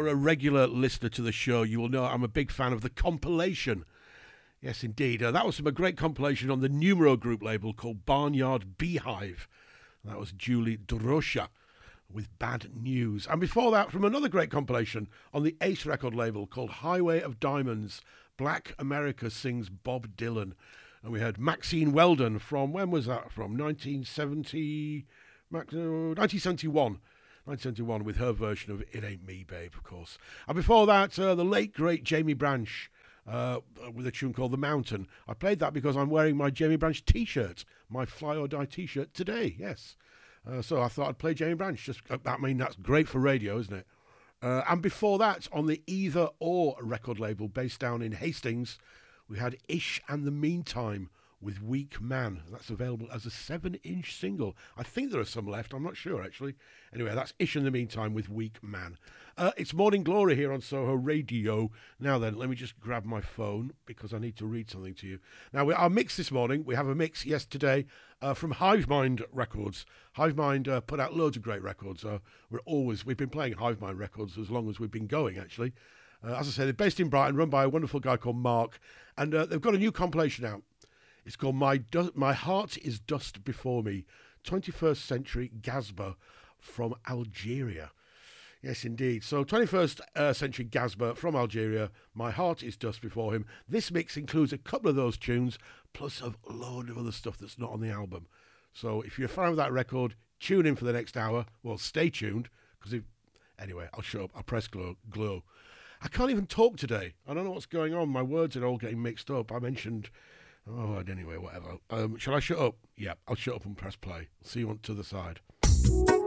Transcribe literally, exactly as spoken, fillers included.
a regular listener to the show, you will know I'm a big fan of the compilation. Yes, indeed. Uh, that was from a great compilation on the Numero Group label called Barnyard Beehive. That was Julie Drosha with Bad News. And before that, from another great compilation on the Ace record label called Highway of Diamonds, Black America Sings Bob Dylan. And we had Maxine Weldon from, when was that from? nineteen seventy, nineteen seventy-one. nineteen seventy-one with her version of It Ain't Me, Babe, of course. And before that, uh, the late, great Jamie Branch uh, with a tune called The Mountain. I played that because I'm wearing my Jamie Branch T-shirt, my Fly or Die T-shirt today, yes. Uh, so I thought I'd play Jamie Branch. Just, I mean, that's great for radio, isn't it? Uh, and before that, on the Either Or record label based down in Hastings, we had Ish and the Meantime with Weak Man. That's available as a seven-inch single. I think there are some left. I'm not sure, actually. Anyway, that's Ish in the Meantime with Weak Man. Uh, it's Morning Glory here on Soho Radio. Now then, let me just grab my phone because I need to read something to you. Now, we, our mix this morning, we have a mix, yes, today, uh, from Hivemind Records. Hivemind uh, put out loads of great records. Uh, we're always, we've been playing Hivemind Records as long as we've been going, actually. Uh, as I say, they're based in Brighton, run by a wonderful guy called Mark, and uh, they've got a new compilation out. It's called My Du- My Heart is Dust Before Me, twenty-first Century Gazba from Algeria. Yes, indeed. So twenty-first uh, Century Gazba from Algeria, My Heart is Dust Before Him. This mix includes a couple of those tunes, plus a load of other stuff that's not on the album. So if you're a fan of that record, tune in for the next hour. Well, stay tuned, because if... Anyway, I'll shut up. I'll press glow. glow. I can't even talk today. I don't know what's going on. My words are all getting mixed up. I mentioned... Oh, anyway, whatever. Um, shall I shut up? Yeah, I'll shut up and press play. See you on to the side.